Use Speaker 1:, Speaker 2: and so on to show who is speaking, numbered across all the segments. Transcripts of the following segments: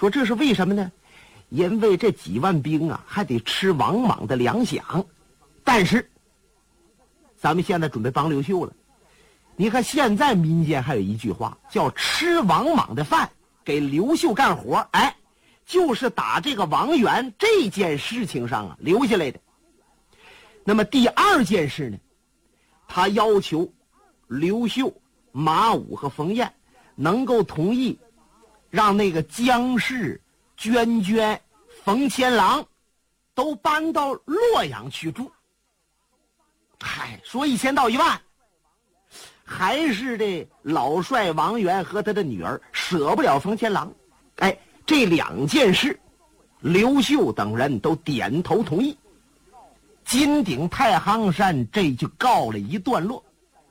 Speaker 1: 说这是为什么呢？因为这几万兵啊，还得吃王莽的粮饷。但是，咱们现在准备帮刘秀了。你看现在民间还有一句话叫“吃王莽的饭，给刘秀干活”，哎，就是打这个王元这件事情上啊留下来的。那么第二件事呢，他要求刘秀、马武和冯彦能够同意让那个姜氏、娟娟、冯千郎都搬到洛阳去住。嗨，说1000到1万，还是这老帅王元和他的女儿舍不了冯千郎。哎，这2件事，刘秀等人都点头同意。金鼎太行山这就告了一段落。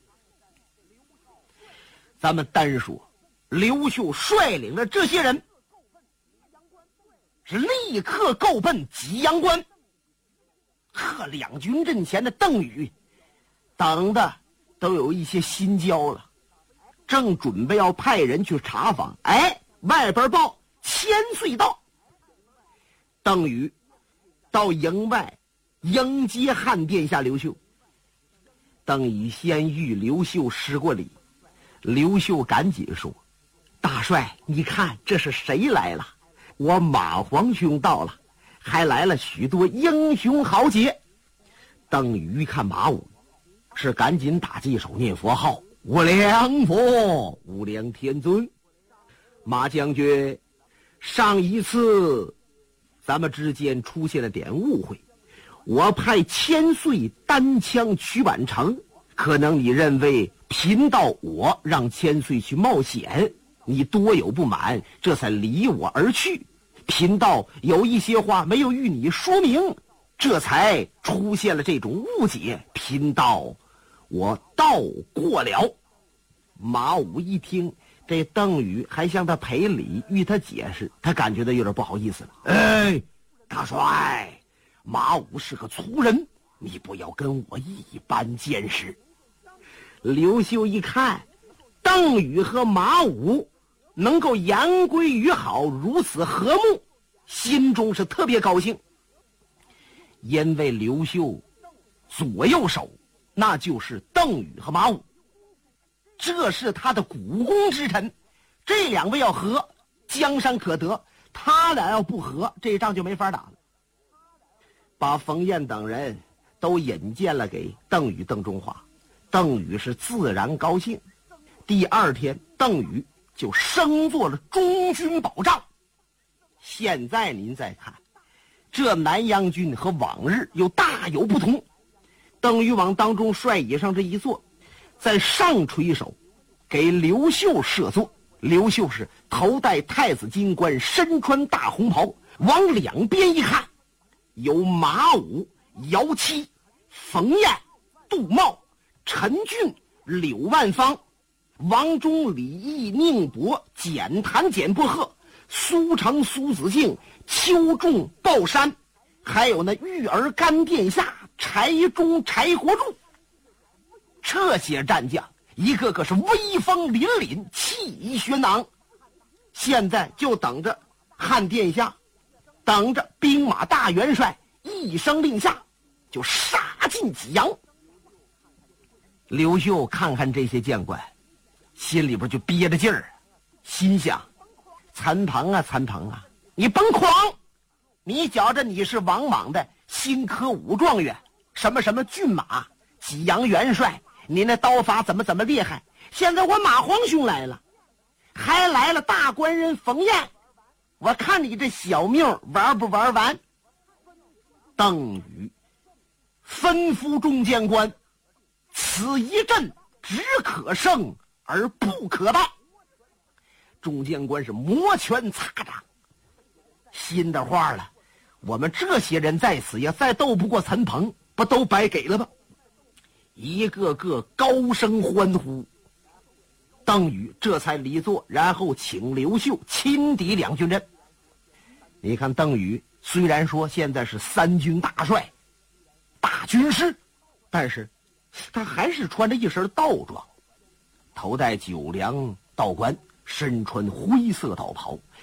Speaker 1: 咱们单说刘秀率领着这些人是立刻够奔济阳关。可两军阵前的邓禹等的都有一些心焦了，正准备要派人去查访。哎，外边报千岁到。邓禹到营外迎接汉殿下刘秀。邓禹先与刘秀施过礼。刘秀赶紧说：“大帅，你看这是谁来了？我马皇兄到了，还来了许多英雄豪杰。”邓禹一看马武，是赶紧打几手念佛号：“无量佛，无量天尊。马将军，上一次咱们之间出现了点误会，我派千岁单枪取宛城，可能你认为贫道我让千岁去冒险，你多有不满，这才离我而去。贫道有一些话没有与你说明，这才出现了这种误解，贫道我道过了。”马武一听这邓禹还向他赔礼，与他解释，他感觉到有点不好意思了。哎，大帅，马武是个粗人，你不要跟我一般见识。刘秀一看邓禹和马武能够言归于好，如此和睦，心中是特别高兴。因为刘秀左右手那就是邓禹和马武，这是他的股肱之臣，这2位要和，江山可得；他俩要不和，这仗就没法打了。把冯彦等人都引荐了给邓禹、邓中华，邓禹是自然高兴。第2天，邓禹就升做了中军保障。现在您再看，这南阳军和往日又大有不同。邓禹往当中帅椅上这一坐，在上垂手给刘秀设座。刘秀是头戴太子金冠，身穿大红袍，往两边一看，有马武、姚七、冯彦、杜茂、陈俊、柳万方、王忠、李毅、宁伯、简谭、简伯鹤、苏成、苏子敬、邱仲、鲍山，还有那玉儿干殿下柴忠、柴国柱。这些战将一个个是威风凛凛，气宇轩昂。现在就等着汉殿下，等着兵马大元帅一声令下，就杀进济阳。刘秀看看这些将官，心里边就憋着劲儿，心想：参鹏啊，参鹏啊，你甭狂！你觉着你是王莽的新科武状元，什么什么骏马、济阳元帅，你那刀法怎么厉害？现在我马皇兄来了，还来了大官人冯彦，我看你这小命玩不玩完？邓禹吩咐众将官，此一阵只可胜而不可败。众将官是摩拳擦掌，心的话了，我们这些人在此呀，再斗不过陈鹏，不都白给了吗？一个个高声欢呼。邓禹这才离座，然后请刘秀亲抵两军阵。你看邓禹虽然说现在是3军大帅、大军师，但是他还是穿着一身道装，头戴9梁道冠，身穿灰色道袍，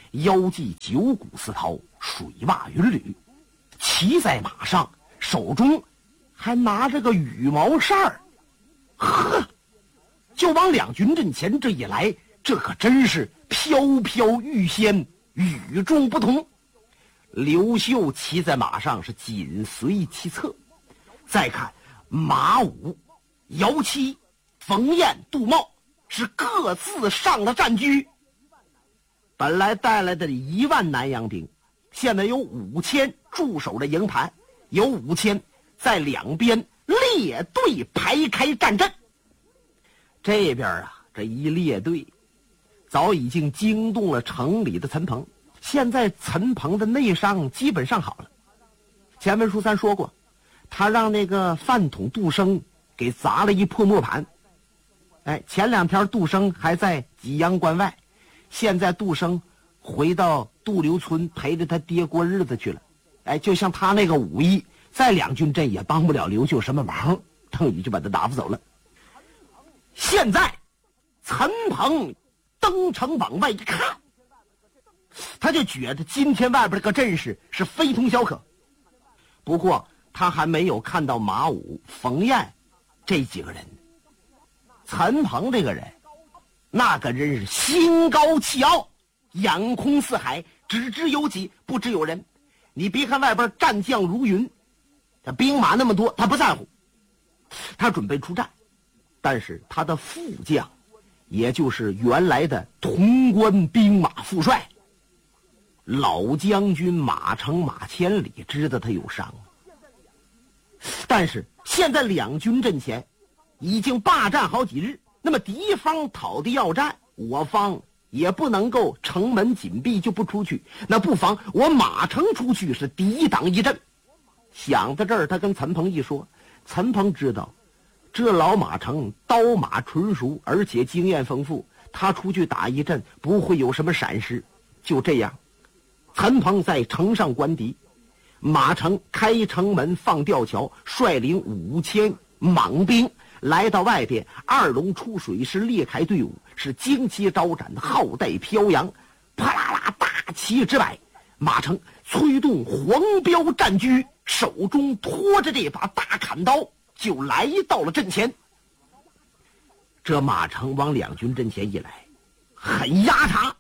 Speaker 1: 腰系九股丝绦，水袜云履，骑在马上，手中还拿着个羽毛扇儿，呵，就往两军阵前这一来，这可真是飘飘欲仙，与众不同。刘秀骑在马上是紧随其侧，再看马武、姚七、冯彦、杜茂是各自上了战车。本来带来的1万南阳兵，现在有5000驻守着营盘，有5000在两边列队排开战阵。这边啊，这一列队早已经惊动了城里的陈鹏。现在陈鹏的内伤基本上好了。前文书咱说过，他让那个饭桶杜生给砸了一破磨盘。前2天杜生还在济阳关外，现在杜生回到杜留村陪着他爹过日子去了。就像他那个武艺，在两军阵也帮不了刘秀什么忙，邓禹就把他打发走了。现在陈鹏登城往外一看，他就觉得今天外边这个阵势是非同小可。不过他还没有看到马武、冯彦这几个人。陈鹏这个人，那个人是心高气傲，眼空四海，只知有己，不知有人。你别看外边战将如云，他兵马那么多，他不在乎，他准备出战。但是他的副将，也就是原来的潼关兵马副帅老将军马成、马千里知道他有伤，但是现在两军阵前已经霸占好几日，那么敌方讨的要战，我方也不能够城门紧闭就不出去，那不妨我马成出去是抵挡一阵。想到这儿，他跟陈鹏一说，陈鹏知道这老马成刀马纯熟，而且经验丰富，他出去打一阵不会有什么闪失。就这样，陈鹏在城上关敌，马成开城门放吊桥，率领5000莽兵来到外边，二龙出水是裂开队伍，是旌旗招展，号带飘扬，啪啦啦大旗之摆。马成催动黄标战车，手中拖着这把大砍刀，就来到了阵前。这马成往两军阵前一来，很压茶。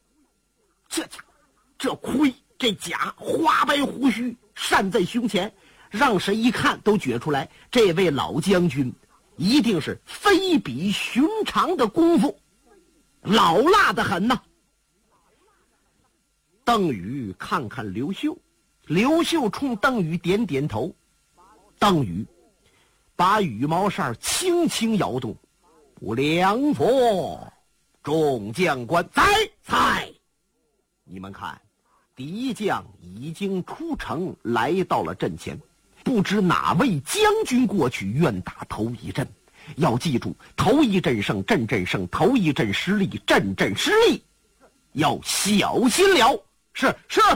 Speaker 1: 这盔这甲花白胡须扇在胸前，让谁一看都觉出来，这位老将军一定是非比寻常的功夫，老辣得很呐。邓禹看看刘秀，刘秀冲邓禹点点头，邓禹把羽毛扇轻轻摇动，不良佛，众将官在，你们看，敌将已经出城，来到了阵前，不知哪位将军过去愿打头一阵。要记住，头一阵胜，阵阵胜；头一阵失利，阵阵失利，要小心了。是。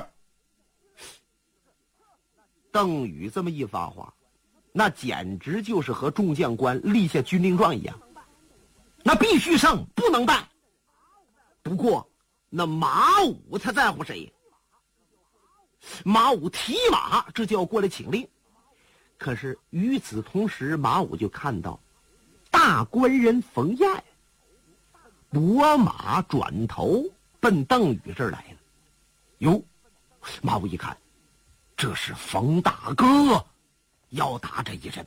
Speaker 1: 邓禹这么一发话，那简直就是和众将官立下军令状一样。那必须胜，不能败。不过那马武他在乎谁？马武提马，这就要过来请令。可是与此同时，马武就看到大官人冯彦拨马转头奔邓禹这儿来了。哟，马武一看，这是冯大哥要打这一阵。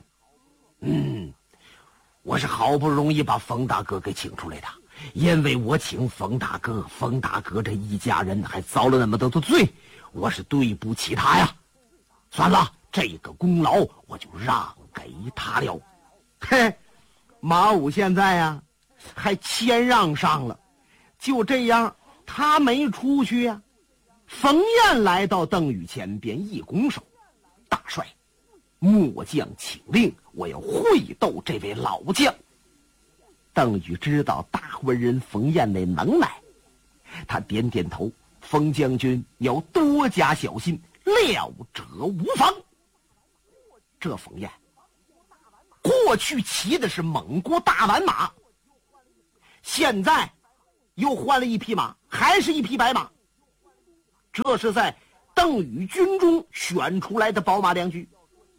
Speaker 1: 我是好不容易把冯大哥给请出来的，因为我请冯大哥，冯大哥这一家人还遭了那么多的罪，我是对不起他呀。算了，这个功劳我就让给他了。嘿，马武现在呀还谦让上了。就这样，他没出去呀。冯彦来到邓禹前边，一拱手：“大帅，末将请令，我要会斗这位老将。”邓禹知道大官人冯彦那能耐，他点点头：“冯将军要多加小心，料者无妨。”这冯彦过去骑的是蒙古大宛马，现在又换了一匹马，还是一匹白马。 这是在邓禹军中选出来的宝马良驹。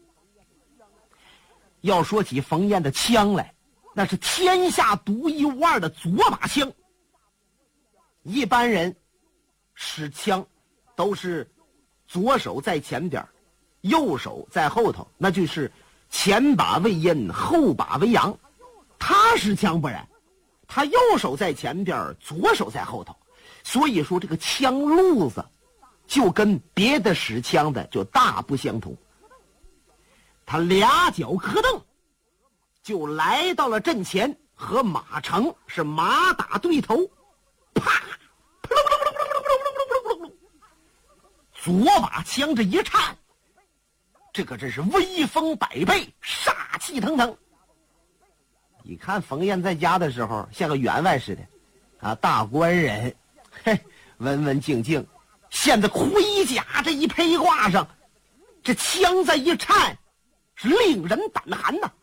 Speaker 1: 要说起冯彦的枪来，那是天下独一无二的左把枪。一般人使枪都是左手在前边，右手在后头，那就是前把为阴，后把为阳。他使枪不然，他右手在前边，左手在后头，所以说这个枪路子就跟别的使枪的就大不相同。他俩脚磕蹬，就来到了阵前，和马成是马打对头，啪，左把枪这一颤，这可真是威风百倍，杀气腾腾。你看冯彦在家的时候像个员外似的啊，大官人，嘿，文文静静，现在盔甲这一披挂上，这枪再一颤，是令人胆寒呐。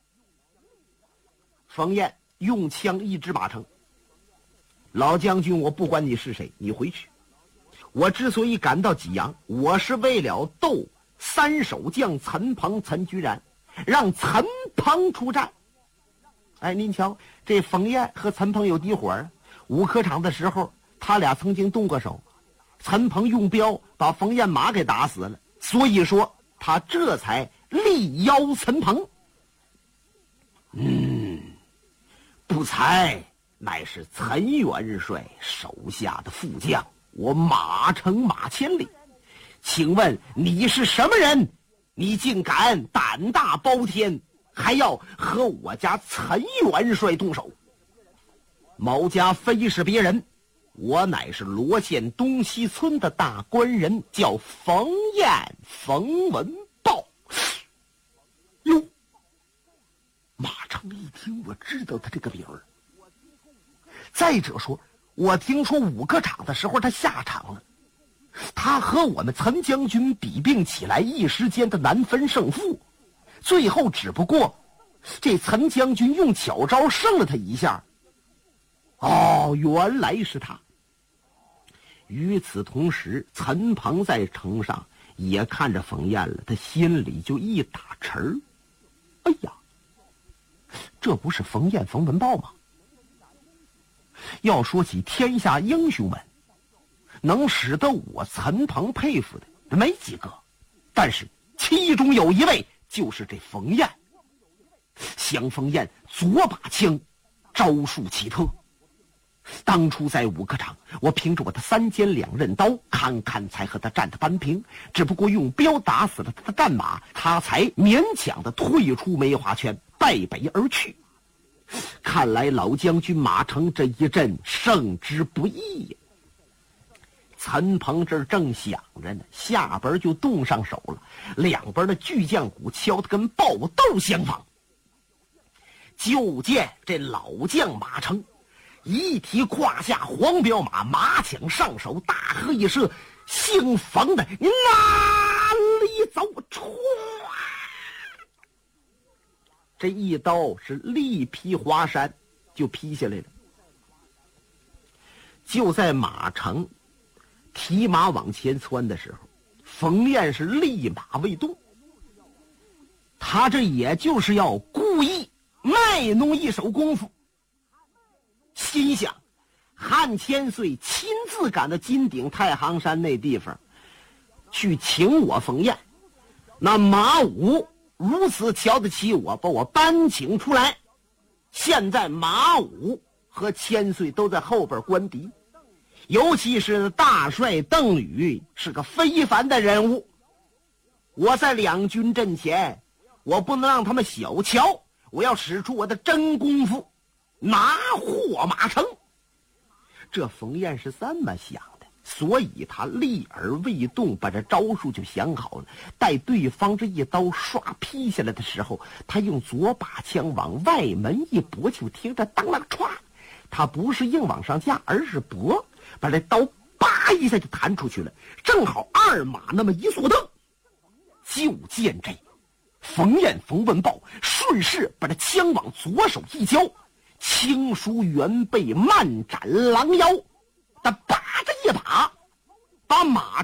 Speaker 1: 冯彦用枪一指马成，老将军，我不管你是谁，你回去。我之所以赶到济阳，我是为了斗三守将陈鹏、陈居然，让陈鹏出战。哎，您瞧，这冯彦和陈鹏有敌伙啊。武科场的时候，他俩曾经动过手，陈鹏用镖把冯彦马给打死了，所以说他这才力邀陈鹏。不才乃是陈元帅手下的副将，我马成马千里，请问你是什么人？你竟敢胆大包天，还要和我家陈元帅动手？某家非是别人，我乃是罗县东西村的大官人，叫冯彦，冯文豹。哟，马成一听，我知道他这个名儿。再者说，我听说武科场的时候他下场了，他和我们陈将军比并起来，一时间的难分胜负，最后只不过这陈将军用巧招胜了他一下。哦，原来是他。与此同时，陈鹏在城上也看着冯彦了，他心里就一打沉儿。哎呀，这不是冯彦冯文豹吗？要说起天下英雄们，能使得我陈鹏佩服的没几个，但是其中有一位就是这冯彦。降冯彦左把枪，招数奇特。当初在武科场，我凭着我的3尖2刃刀，堪堪才和他战得扳平，只不过用镖打死了他的战马，他才勉强的退出梅花圈，败北而去。看来老将军马成这一阵胜之不易呀。陈鹏这正想着呢，下边就动上手了，两边的巨将鼓敲得跟爆豆相仿。就见这老将马成一提胯下黄骠马，马抢上手，大喝一声：“姓冯的，你哪里走？”唰，这一刀是力劈华山，就劈下来了。就在马成提马往前窜的时候，冯彦是立马未动。他这也就是要故意卖弄一手功夫，心想汉千岁亲自赶到金顶太行山那地方去请我冯彦，那马武如此瞧得起我，把我搬请出来，现在马武和千岁都在后边观敌，尤其是大帅邓禹是个非凡的人物，我在两军阵前，我不能让他们小瞧，我要使出我的真功夫，拿获马成。这冯彦是这么想的，所以他立而未动，把这招数就想好了。待对方这一刀刷劈下来的时候，他用左把枪往外门一拨，就听着当啷歘，他不是硬往上架，而是拨，把这刀叭一下就弹出去了，正好二马那么一缩蹬。就见这冯彦冯文豹顺势把这枪往左手一交，轻舒猿背，慢展狼腰，他拔着一把， 把马